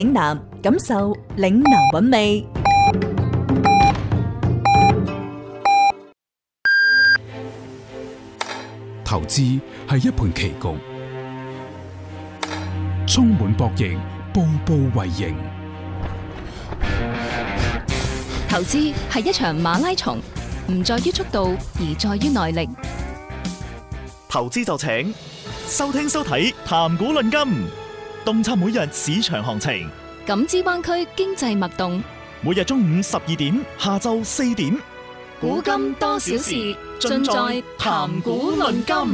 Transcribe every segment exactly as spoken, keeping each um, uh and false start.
嶺南感受嶺南韻味。 投資係一盤棋局，充滿博弈，步步為營。 投資係一場馬拉松，唔在於速度，而在於耐力。 投資就請收聽收睇談股論金，洞察每日市場行情， 感知灣區經濟脈動。 每日中午十二點，下晝四點， 古今多少事，盡在談股論金。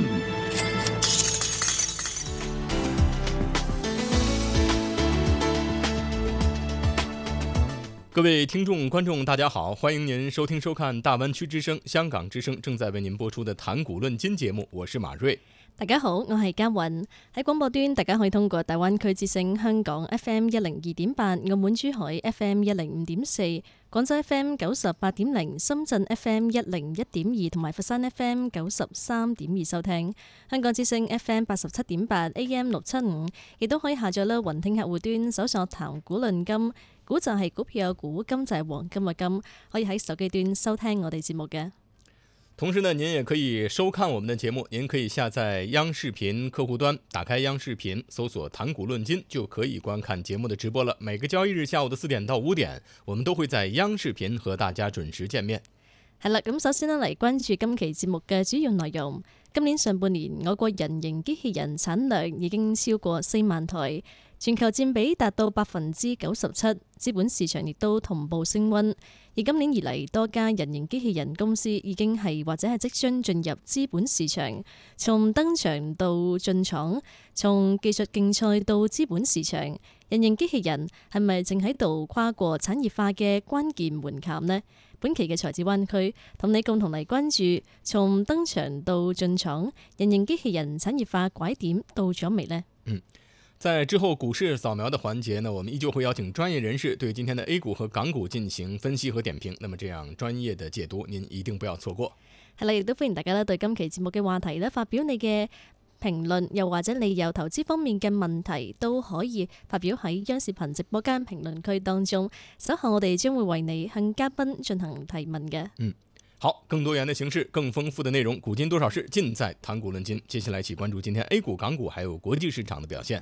各位聽眾觀眾大家好，歡迎您收聽收看大灣區之聲香港之聲正在為您播出的談股論金節目，我是馬瑞。 大家好，我係嘉韻。喺廣播端，大家可以通過大灣區之聲香港 F M 一零二點八、澳門珠海 F M 一零五點四、廣州 F M 九十八點零、深圳 F M 一零一點二同埋佛山 F M 九十三點二收聽。香港之聲 F M 八十七點八 A M 六七五，亦都可以下載啦雲聽客戶端搜索談股論金，股就係股票嘅股，金就係黃金嘅金，可以喺手機端收聽我哋節目嘅。 同時呢，您也可以收看我們的節目，您可以下載央視頻客戶端，打開央視頻，搜索談股論金，就可以觀看節目的直播了。每個交易日下午的四點到五點，我們都會在央視頻和大家準時見面。 係啦，咁首先呢，嚟關注今期節目嘅主要內容。今年上半年，我國人形機器人產量已經超過四萬台，全球佔比達到百分之九十七，資本市場亦都同步升溫。而今年以嚟，多家人形機器人公司已經係或者係即將進入資本市場，從登場到進廠，從技術競賽到資本市場，人形機器人係咪正喺度跨過產業化嘅關鍵門檻呢？本期嘅財智灣區同你共同嚟關注，從登場到進廠，人形機器人產業化拐點到咗未呢？ 嗯。在之後股市掃描的環節呢，我們依舊會邀請專業人士對今天的 A 股和港股進行分析和點評。那麼這樣專業的解讀，您一定不要錯過。 係啦，亦都歡迎大家咧對今期節目嘅話題咧發表你嘅評論，又或者你有投資方面嘅問題，都可以發表喺央視頻直播間評論區當中。稍後我哋將會為你向嘉賓進行提問嘅。 嗯。好，更多元的形式，更豐富的內容，古今多少事，盡在談股論金。接下來一起關注今天 A 股、港股還有國際市場的表現。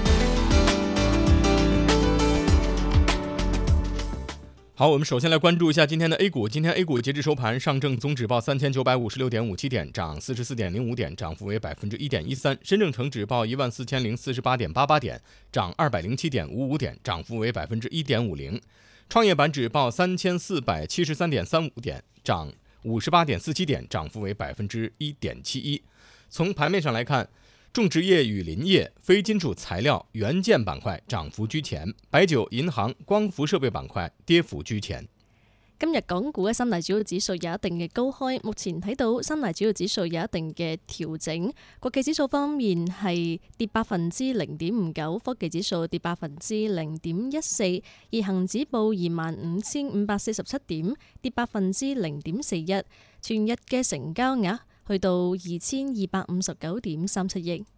好，我們首先來關注一下今天的 A 股。今天 A 股截至收盤，上證綜指報三千九百五十六點五七點，漲四十四點零五點，漲幅為百分之一點一三。深證成指報一萬四千零四十八點八八點，漲二百零七點五五點，漲幅為百分之一點五零。創業板指報三千四百七十三點三五點，漲五十八點四七點，漲幅為百分之一點七一。從盤面上來看，種植業與林業、非金屬材料、元件板塊漲幅居前，白酒、銀行、光伏設備板塊跌幅居前。 今日港股嘅三大主要指數有一定嘅高開，目前睇到三大主要指數有一定嘅調整。國際指數方面係跌百分之零點五九，科技指數跌百分之零點一四，而恒指報二萬五千五百四十七點，跌百分之零點四一。全日嘅成交額去到二千二百五十九點三七億。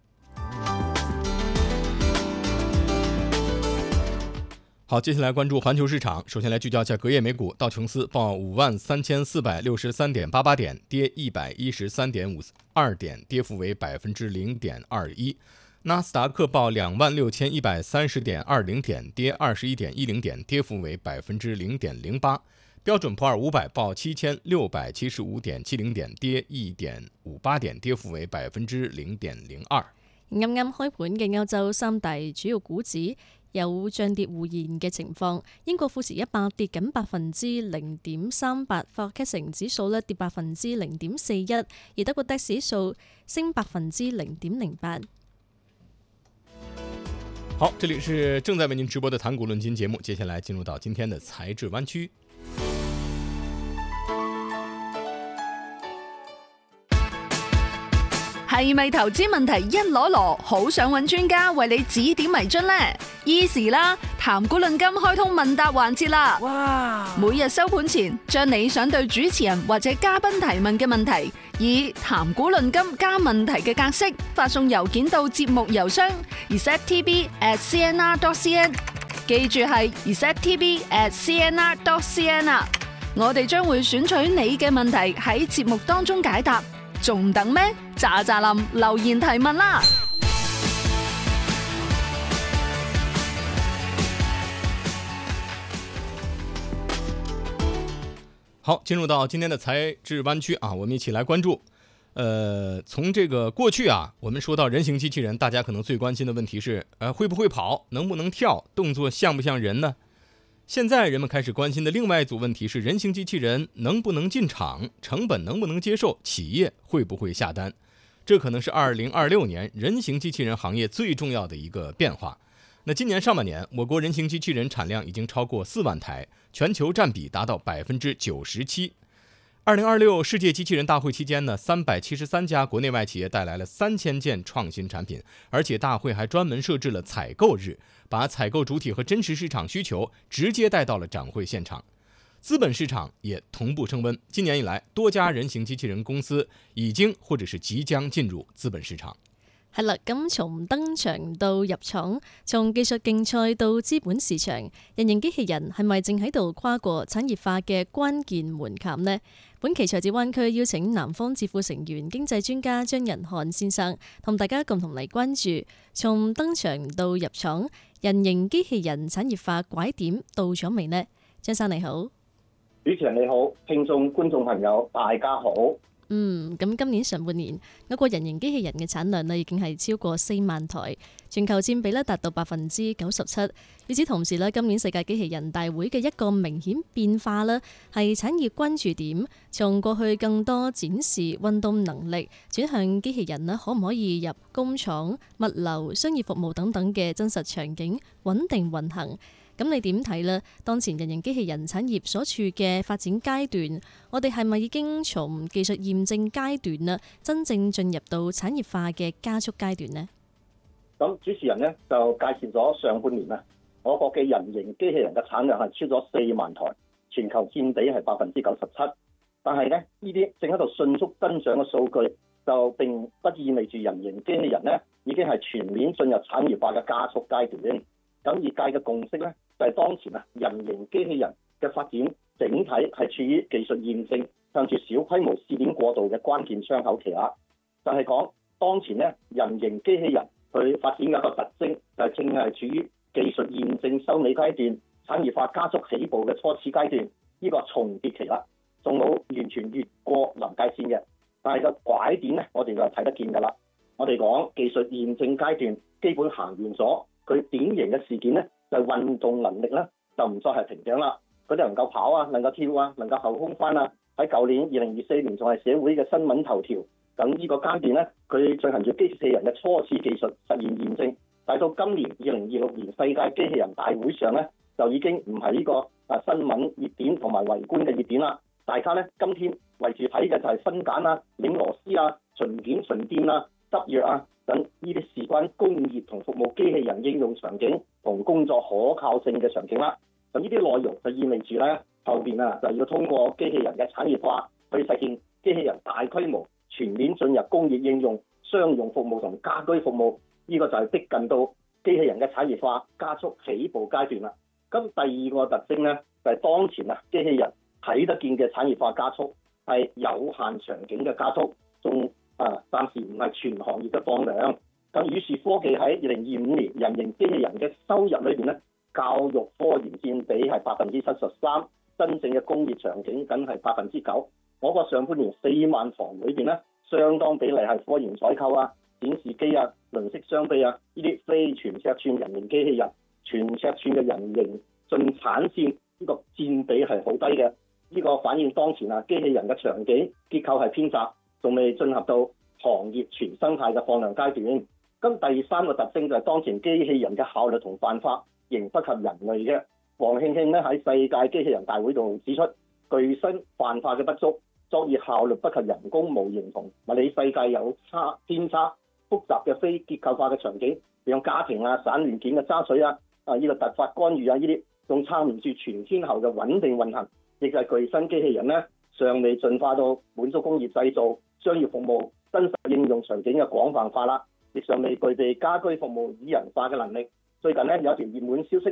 好，接下來關注環球市場。首先來聚焦一下隔夜美股，道瓊斯報五萬三千四百六十三點八八點，跌一百一十三點五二點，跌幅為百分之零點二一。納斯達克報兩萬六千一百三十點二零點，跌二十一點一零點，跌幅為百分之零點零八。標準普爾五百報七千六百七十五點七零點，跌一點五八點，跌幅為百分之零點零二。 啱啱開盤嘅歐洲三大主要股指有漲跌互現嘅情況，英國富時一百跌緊百分之零點三八，法國 C A C 指數咧跌百分之零點四一，而德國 D A X 指數升百分之零點零八。 好，這裡是正在為您直播的談股論金節目，接下來進入到今天的財智灣區。 係咪投資問題一籮籮，好想揾專家為你指點迷津呢？ Easy 啦，談股論金開通問答環節啦！哇！每日收盤前，將你想對主持人或者嘉賓提問嘅問題，以談股論金加問題嘅格式發送郵件到節目郵箱 receptv at c n r dot c n。 記住係 resettv at c n r dot c n 啊！我哋將會選取你嘅問題喺節目當中解答，仲等咩？喳喳林留言提問啦！ 好，進入到今天的財智灣區啊，我們一起來關注。呃，從這個過去啊，我們說到人形機器人，大家可能最關心的問題是，呃，會不會跑，能不能跳，動作像不像人呢？現在人們開始關心的另外一組問題是，人形機器人能不能進場，成本能不能接受，企業會不會下單？這可能是二零二六年人形機器人行業最重要的一個變化。那今年上半年，我國人形機器人產量已經超過四萬台，全球佔比達到百分之九十七。二零二六世界機器人大會期間呢，三百七十三家國內外企業帶來了三千件創新產品，而且大會還專門設置了採購日，把採購主體和真實市場需求直接帶到了展會現場。資本市場也同步升溫，今年以來，多家人形機器人公司已經或者是即將進入資本市場。 係啦，咁從登場到入廠，從技術競賽到資本市場，人形機器人係咪正喺度跨過產業化嘅關鍵門檻呢？本期財智灣區邀請南方智庫成員經濟專家張仁漢先生，同大家共同嚟關注從登場到入廠，人形機器人產業化拐點到咗未呢？張生你好。 主持人你好，聽眾觀眾朋友大家好。 嗯，咁今年上半年，我國人形機器人嘅產量呢已經係超過四萬台，全球佔比呢達到百分之九十七。與此同時呢，今年世界機器人大會嘅一個明顯變化呢，係產業關注點從過去更多展示運動能力，轉向機器人呢可唔可以入工廠、物流、商業服務等等嘅真實場景穩定運行。咁你點睇呢？當前人形機器人產業所處嘅發展階段，我哋係咪已經從技術驗證階段啦，真正進入到產業化嘅加速階段呢？ 咁主持人呢就介紹咗上半年啦，我國嘅人形機器人嘅產量係超咗四萬台，全球佔比係百分之九十七。但係呢呢啲正喺度迅速增長嘅數據，就並不意味住人形機器人呢已經係全面進入產業化嘅加速階段。咁業界嘅共識呢，就係當前啊人形機器人嘅發展整體係處於技術驗證向住小規模試點過渡嘅關鍵窗口期啦。就係講當前呢人形機器人佢發展嘅一個特徵，就係正係處於技術驗證收尾階段，產業化加速起步嘅初始階段，呢個重疊期啦，仲冇完全越過臨界線嘅。但係個拐點呢，我哋就睇得見㗎啦。我哋講技術驗證階段基本行完咗。佢典型嘅事件咧，就係、是、運動能力咧，就唔再係瓶頸啦。佢哋能夠跑啊，能夠跳啊，能夠後空翻啊。喺舊年二零二四年仲係社會嘅新聞頭條。咁呢個階段咧，佢進行住機器人嘅初始技術實驗驗證。但係到今年二零二六年世界機器人大會上咧，就已經唔係呢個啊新聞熱點同埋圍觀嘅熱點啦。大家咧今天圍住睇嘅就係分揀啊、擰螺絲啊、巡檢巡店啊、執藥啊。等呢啲事關工業同服務機器人應用場景同工作可靠性嘅場景啦。咁呢啲內容就意味住咧，後邊啊就要通過機器人嘅產業化，去實現機器人大規模全面進入工業應用、商用服務同家居服務。呢、這個就係逼近到機器人嘅產業化加速起步階段啦。咁第二個特徵咧，就係、是、當前啊機器人睇得見嘅產業化加速係有限場景嘅加速，仲啊，暫時唔係全行業嘅放量。咁於是科技喺二零二五年人形機器人嘅收入裏邊咧，教育科研佔比係百分之七十三，真正嘅工業場景梗係百分之九。我個上半年四萬房裏邊咧，相當比例係科研採購啊、展示機啊、輪式雙臂啊呢啲非全尺寸人形機器人，全尺寸嘅人形進產線呢、這個佔比係好低嘅。呢、這個反映當前啊機器人嘅場景結構係偏窄。仲未進入到行業全生態嘅放量階段。咁第三個特徵就係當前機器人嘅效率同辦法仍不及人類嘅。黃慶慶咧喺世界機器人大會度指出，具身泛化嘅不足，作業效率不及人工模型同物理世界有差偏差，複雜嘅非結構化嘅場景，讓家庭啊、散亂件嘅揸水啊、啊呢個突發干預啊呢啲，仲撐唔住全天候嘅穩定運行，亦就係具身機器人咧尚未進化到滿足工業製造、商業服務真實應用場景嘅廣泛化啦，亦尚未具備家居服務擬人化嘅能力。最近咧有一條熱門消息咧，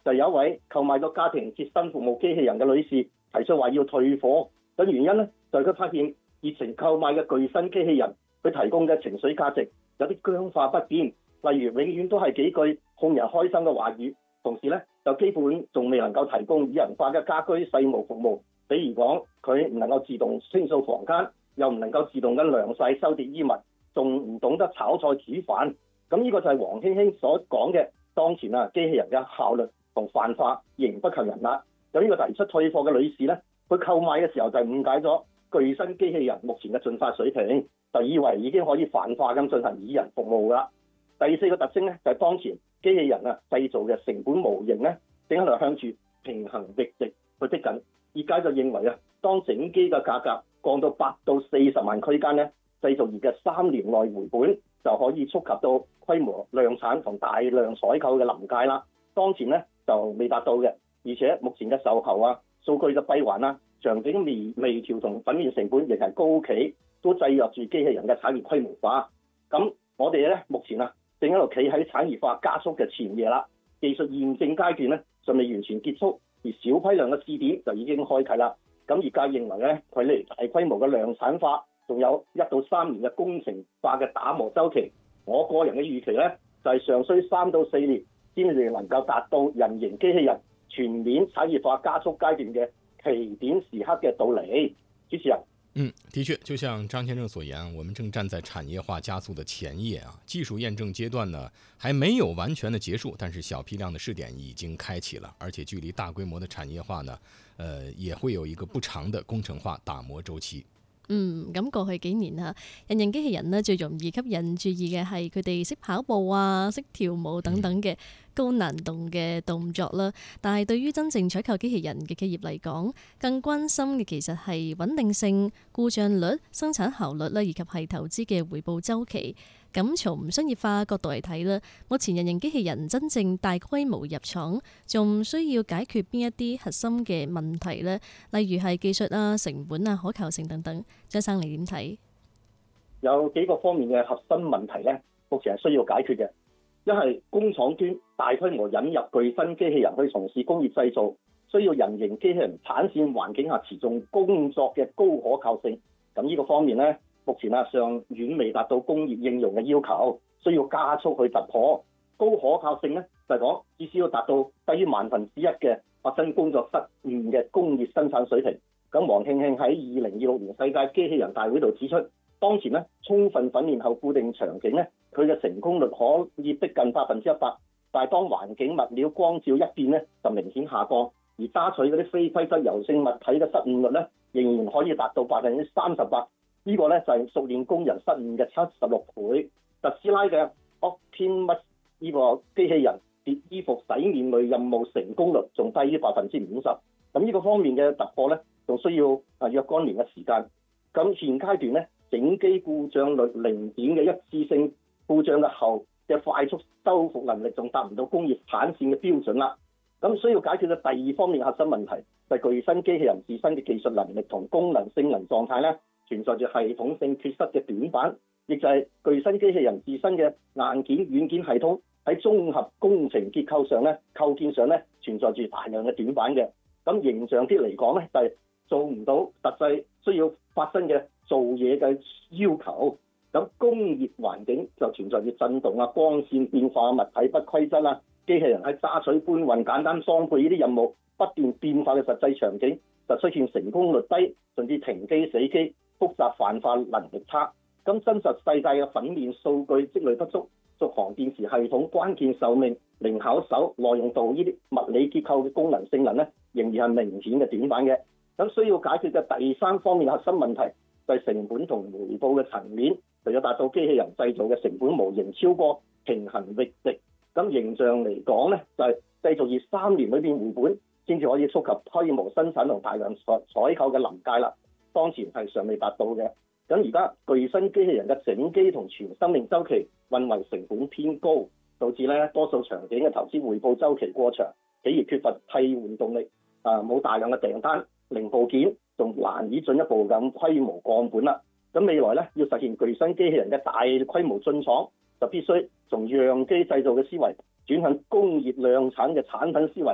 就有一位購買咗家庭貼身服務機器人嘅女士提出話要退貨，咁原因咧就係、是、佢發現熱情購買嘅巨新機器人，佢提供嘅情緒價值有啲僵化不變，例如永遠都係幾句哄人開心嘅話語，同時咧就基本仲未能夠提供擬人化嘅家居細務服務，比如講佢唔能夠自動清掃房間，又唔能夠自動咁晾曬收跌衣物，仲唔懂得炒菜煮飯。咁呢個就係黃興興所講嘅當前啊機器人嘅效率同泛化仍不及人啦。有呢個提出退貨嘅女士咧，佢購買嘅時候就誤解咗巨新機器人目前嘅進化水平，就以為已經可以泛化咁進行擬人服務啦。第四個特徵咧就係、是、當前機器人啊製造嘅成本模型咧，正喺度向住平衡域值去逼緊。業界就認為啊，當整機嘅價格降到八到四十萬區間咧，製造業嘅三年內回本就可以觸及到規模量產同大量採購嘅臨界啦。當前咧就未達到嘅，而且目前嘅售後啊、數據嘅閉環啦、場景微微調同粉面成本仍係高企，都制約住機器人嘅產業規模化。咁我哋咧目前啊正喺度企喺產業化加速嘅前夜啦，技術驗證階段咧仲未完全結束，而小批量嘅試點就已經開啟啦。咁業界認為咧，距離大規模嘅量產化仲有一到三年嘅工程化嘅打磨周期。我個人嘅預期咧，就係尚需三到四年先至能夠達到人形機器人全面產業化加速階段嘅起點時刻嘅到嚟。主持人。 嗯，的確，就像張先生所言，我們正站在產業化加速的前夜啊。技術驗證階段呢，還沒有完全的結束，但是小批量的試點已經開啟了，而且距離大規模的產業化呢，呃，也會有一個不長的工程化打磨週期。 嗯，咁過去幾年啊，人形機器人呢最容易吸引注意嘅係佢哋識跑步啊、識跳舞等等嘅高難度嘅動作啦。但係對於真正採購機器人嘅企業嚟講，更關心嘅其實係穩定性、故障率、生產效率啦，以及係投資嘅回報週期。咁從商業化角度嚟睇啦，目前人形機器人真正大規模入廠，仲需要解決邊一啲核心嘅問題呢？例如係技術啊、成本啊、可靠性等等。張生你點睇？ 有幾個方面嘅核心問題咧，目前係需要解決嘅。一係工廠端大規模引入巨新機器人去從事工業製造，需要人形機器人產線環境下持續工作嘅高可靠性。咁呢個方面咧，目前啊尚遠未達到工業應用嘅要求，需要加速去突破。高可靠性咧就係講至少要達到低於萬分之一嘅發生工作失誤嘅工業生產水平。咁黃慶慶喺二零二六年世界機器人大會度指出，當前咧充分訓練後固定場景咧，佢嘅成功率可以逼近百分之一百，但係當環境物料光照一變咧，就明顯下降。而揸取嗰啲非規則柔性物體嘅失誤率咧，仍然可以達到百分之三十八。呢個咧就係熟練工人失誤嘅七十六倍。特斯拉嘅 Optimus 呢個機器人疊衣服洗面類任務成功率仲低於百分之五十。咁呢個方面嘅突破咧，仲需要啊若干年嘅時間。咁現階段咧，整機故障率零點嘅一次性故障嘅後嘅快速修復能力仲達唔到工業產線嘅標準啦。咁需要解決嘅第二方面核心問題，就係巨新機器人自身嘅技術能力同功能性能狀態咧，存在住系統性缺失嘅短板，亦就係巨新機器人自身嘅硬件、軟件系統喺綜合工程結構上咧、構建上咧，存在住大量嘅短板嘅。咁形象啲嚟講咧，就係做唔到實際需要發生嘅做嘢嘅要求。咁工業環境就存在住震動啊、光線變化、物體不規則啦，機器人喺揸取、搬運、簡單裝配呢啲任務不斷變化嘅實際場景，就出現成功率低，甚至停機死機、複雜泛化能力差。咁真實世界嘅粉面數據積累不足，續航電池系統關鍵壽命、零巧手、耐用度呢啲物理結構嘅功能性能咧，仍然係明顯嘅短板嘅。咁需要解決嘅第三方面核心問題，就係成本同回報嘅層面，為咗達到機器人製造嘅成本模型超過平衡域值。咁形象嚟講咧，就係、是、製造業三年裏邊回本，先至可以觸及規模生產同大量採採購嘅臨界啦。當前係尚未達到嘅。咁而家巨新機器人嘅整機同全生命週期運維成本偏高，導致咧多數場景嘅投資回報週期過長，企業缺乏替換動力，啊冇大量嘅訂單，零部件仲難以進一步咁規模降本啦。咁未來咧要實現巨新機器人嘅大規模進廠，就必須從樣機製造嘅思維轉向工業量產嘅產品思維。